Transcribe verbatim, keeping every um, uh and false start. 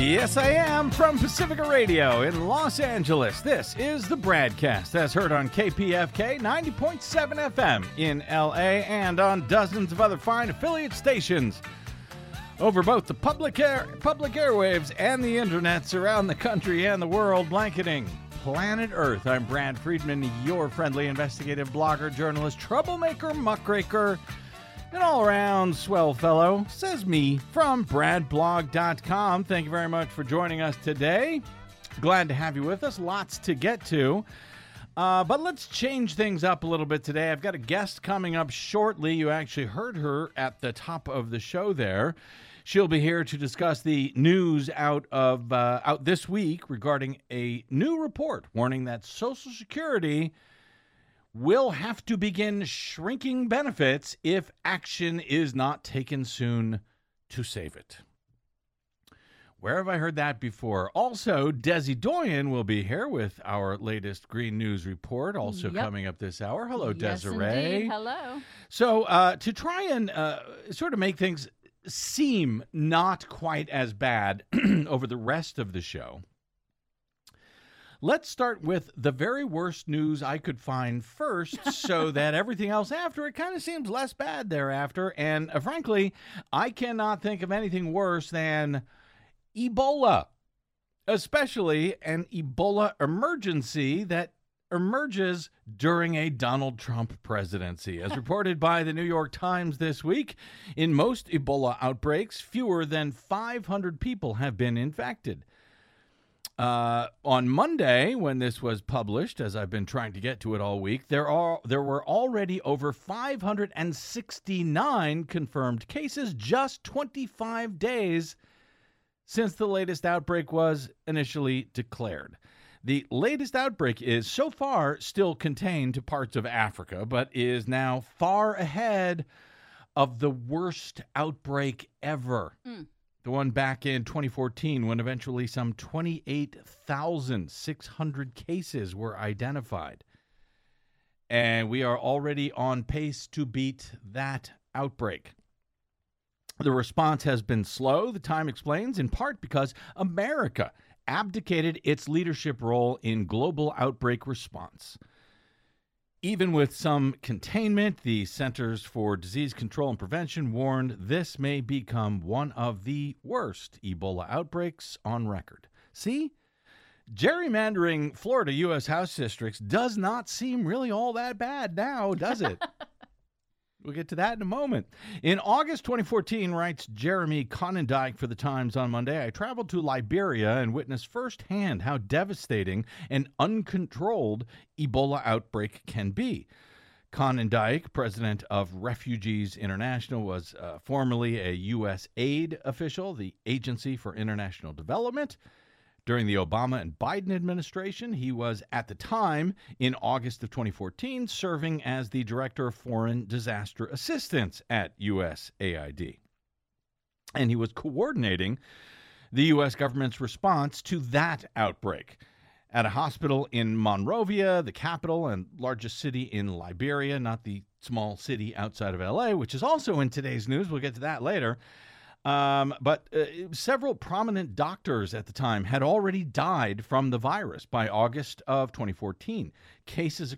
Yes, I am from Pacifica Radio in Los Angeles. This is the BradCast, as heard on K P F K ninety point seven F M in L A and on dozens of other fine affiliate stations over both the public air, public airwaves and the internets around the country and the world, blanketing planet Earth. I'm Brad Friedman, your friendly investigative blogger, journalist, troublemaker, muckraker, an all-around swell fellow, says me, from brad blog dot com. Thank you very much for joining us today. Glad to have you with us. Lots to get to. Uh, but let's change things up a little bit today. I've got a guest coming up shortly. You actually heard her at the top of the show there. She'll be here to discuss the news out of uh, out this week regarding a new report warning that Social Security will have to begin shrinking benefits if action is not taken soon to save it. Where have I heard that before? Also, Desi Doyen will be here with our latest Green News report, also Yep. coming up this hour. Hello, Yes, Desiree. indeed. Hello. So uh, to try and uh, sort of make things seem not quite as bad over the rest of the show, let's start with the very worst news I could find first so that everything else after it kind of seems less bad thereafter. And uh, frankly, I cannot think of anything worse than Ebola, especially an Ebola emergency that emerges during a Donald Trump presidency. As reported by the New York Times this week, in most Ebola outbreaks, fewer than five hundred people have been infected. Uh, on Monday, when this was published, as I've been trying to get to it all week, there are there were already over five hundred sixty-nine confirmed cases just twenty-five days since the latest outbreak was initially declared. The latest outbreak is so far still contained to parts of Africa, but is now far ahead of the worst outbreak ever. Mm. The one back in twenty fourteen, when eventually some twenty-eight thousand six hundred cases were identified. And we are already on pace to beat that outbreak. The response has been slow, the Time explains, in part because America abdicated its leadership role in global outbreak response. Even with some containment, the Centers for Disease Control and Prevention warned this may become one of the worst Ebola outbreaks on record. See? Gerrymandering Florida U S House districts does not seem really all that bad now, does it? We'll get to that in a moment. In August twenty fourteen, writes Jeremy Conondike for the Times on Monday, I traveled to Liberia and witnessed firsthand how devastating an uncontrolled Ebola outbreak can be. Conondike, president of Refugees International, was uh, formerly a U S aid official, the Agency for International Development. During the Obama and Biden administration, he was, at the time, in August of twenty fourteen, serving as the Director of Foreign Disaster Assistance at U S A I D. And he was coordinating the U S government's response to that outbreak. At a hospital in Monrovia, the capital and largest city in Liberia, not the small city outside of L A, which is also in today's news. We'll get to that later. Um, but uh, several prominent doctors at the time had already died from the virus by August of twenty fourteen. Cases